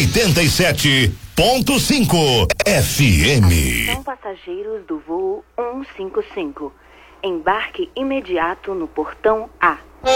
87.5 FM. São passageiros do voo 155. Embarque imediato no portão A.